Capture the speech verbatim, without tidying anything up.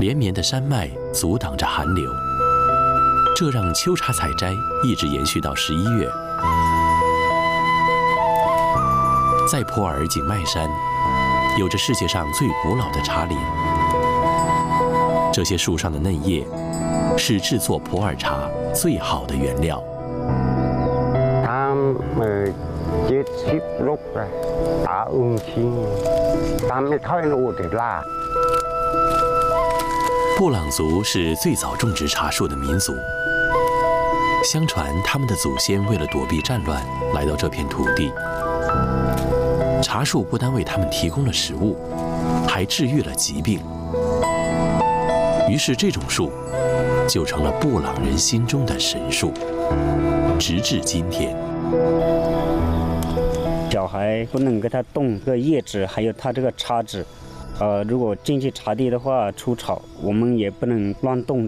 连绵的山脉阻挡着寒流，这让秋茶采摘一直延续到十一月。在普洱景迈山，有着世界上最古老的茶林。这些树上的嫩叶，是制作普洱茶最好的原料。 他们เจ็ดสิบลูกเลยตาอึ้งชิงตามไม่ค่อยรู้แต่ล่า布朗族是最早种植茶树的民族。相传，他们的祖先为了躲避战乱，来到这片土地。茶树不单为他们提供了食物，还治愈了疾病。于是，这种树就成了布朗人心中的神树，直至今天。 小孩不能给他动这个叶子，还有他这个茶籽。呃，如果进去茶地的话，除草，我们也不能乱动。